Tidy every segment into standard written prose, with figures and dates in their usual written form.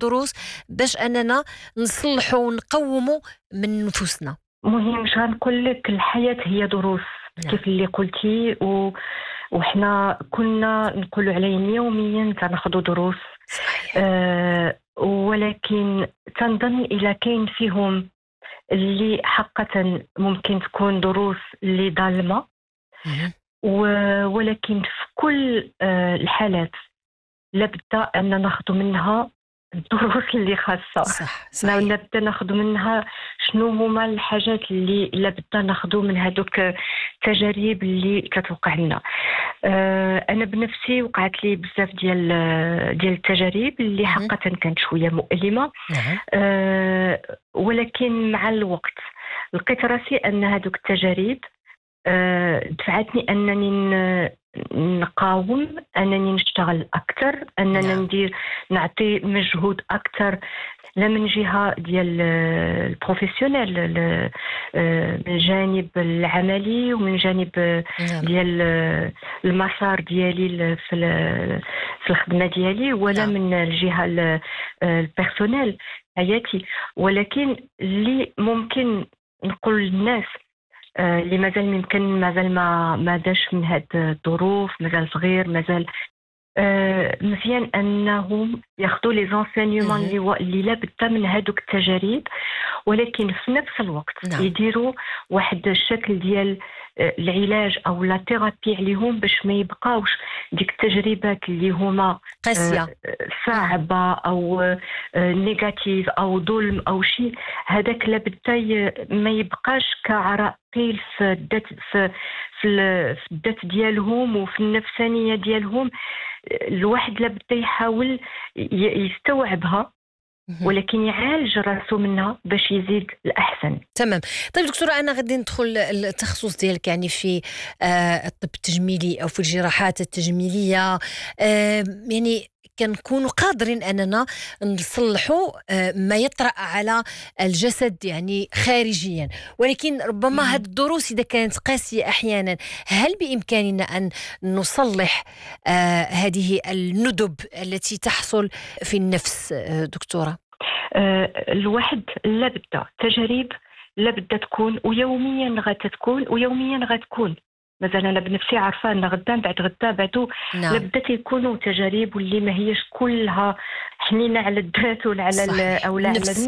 الدروس باش أننا نصلحوا ونقوموا من نفوسنا؟ مهم مش غنقول لك الحياة هي دروس كيف اللي قلتي وحنا كنا نقولوا عليهم يوميا تناخذوا دروس. صحيح. ولكن تنظن إلى كاين فيهم اللي حقا ممكن تكون دروس اللي ظالمة، ولكن في كل الحالات لابد أن ناخذ منها الدروس اللي خاصة. صح. نبدا ناخذ منها شنو هما الحاجات اللي لابد ناخذ من هذوك التجارب اللي كتوقع لنا. انا بنفسي وقعت لي بزاف ديال التجارب اللي حقا كانت شويه مؤلمه. ولكن مع الوقت لقيت راسي ان هذوك التجارب دفعتني انني نقاوم، انني نشتغل اكثر، انني نعطي مجهود اكثر، لا من جهه ديال البروفيسيونيل، من الجانب العملي ومن جانب ديال المسار ديالي في الخدمه ديالي، ولا من الجهه البيرسونيل حياتي. ولكن اللي ممكن نقول للناس اللي مازال ما داش من هاد الظروف، مازال صغير، مازال مزيان انهم ياخذوا لي زونسينيومون اللي لابد من هادوك التجارب، ولكن في نفس الوقت يديروا واحد الشكل ديال العلاج او لا ثيرابي عليهم باش ما يبقاوش ديك التجربات اللي هما قاسيه صعبه او نيجاتيف او ظلم او شيء، هذاك لابد ما يبقاش كعراقيل في الذات ديالهم وفي النفسانيه ديالهم. الواحد لابد يحاول يستوعبها ولكن يعالج راسه منها باش يزيد الأحسن. تمام. طيب دكتورة، أنا غادي ندخل التخصص ديالك يعني في الطب التجميلي أو في الجراحات التجميلية. يعني كنكونوا قادرين أننا نصلحوا ما يطرأ على الجسد يعني خارجيا، ولكن ربما هذه الدروس إذا كانت قاسية أحيانا، هل بإمكاننا أن نصلح هذه الندب التي تحصل في النفس دكتورة؟ الواحد لابد تجارب لابد تكون ويوميا غتكون. مثلا انا بنفسي عارفه ان غدا بعد غدا بعدو لابد يكونوا تجارب واللي ما هيش كلها حنينه على الذات ولا على او على النفس.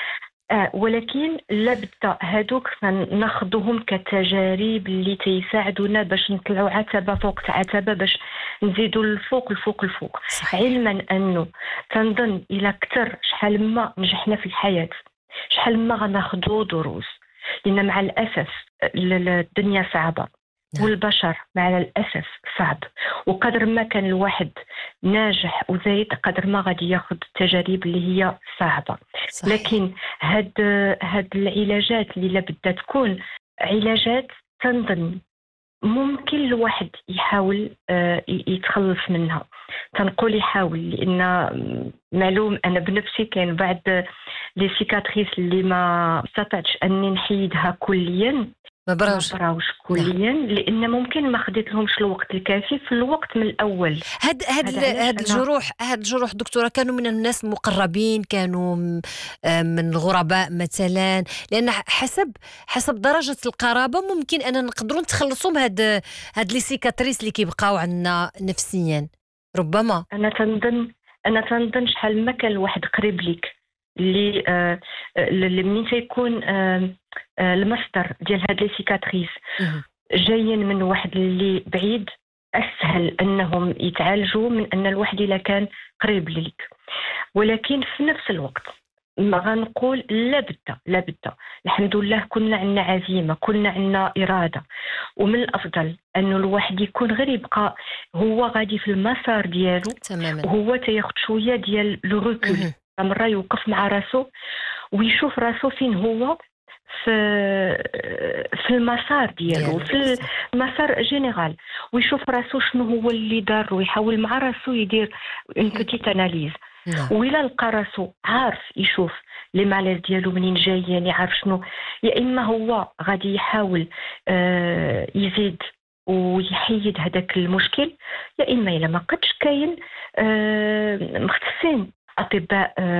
ولكن لابد هادوك ناخذوهم كتجارب اللي تيساعدونا باش نطلعوا عتبه فوق عتبه، باش نزيدوا الفوق. علما انه تنظن الى كثر شحال ما نجحنا في الحياه، شحال ما غناخذوا دروس، لان مع الاسف الدنيا صعبه والبشر مع الأسف صعب، وقدر ما كان الواحد ناجح وزايد قدر ما غادي ياخذ التجارب اللي هي صعبة. صحيح. لكن هاد العلاجات اللي لابد تكون علاجات تنظن ممكن الواحد يحاول يتخلص منها. تنقول يحاول لأن معلوم أنا بنفسي كان بعض لي سيكاتريس اللي ما استطعتش أني نحيدها كليا، ما براوش كليا، لان ممكن ما خديت لهمش الوقت الكافي في الوقت من الاول. هاد الجروح دكتوره كانوا من الناس مقربين، كانوا من الغرباء مثلا، لان حسب درجه القرابه ممكن اننا نقدروا نتخلصوا من هاد لي سيكاتريس اللي كيبقاو عندنا نفسيا. ربما انا تنظن شحال ما كان الواحد قريب ليك اللي منين تيكون المصدر ديال هاد لي سيكاتريس جايين من واحد اللي بعيد، اسهل انهم يتعالجوا من ان الواحد الا كان قريب ليك. ولكن في نفس الوقت ما غنقول لابد الحمد لله كنا عندنا عزيمه، كنا عندنا اراده، ومن الافضل انه الواحد يكون غير يبقى هو غادي في المسار ديالو تماما، وهو تياخذ شويه ديال لو ريكول، مرة يوقف مع راسو ويشوف راسو فين هو في المسار ديالو، في المسار جينيرال، ويشوف راسو شنو هو اللي دار، ويحاول مع راسو يدير اون بيتيت اناليز. وإلا لقى راسو عارف يشوف لي ماليز ديالو منين جايين، يعرف شنو، يا اما هو غادي يحاول يزيد ويحيد هذاك المشكل، يا اما الا ما قدش كاين مختصين أطباء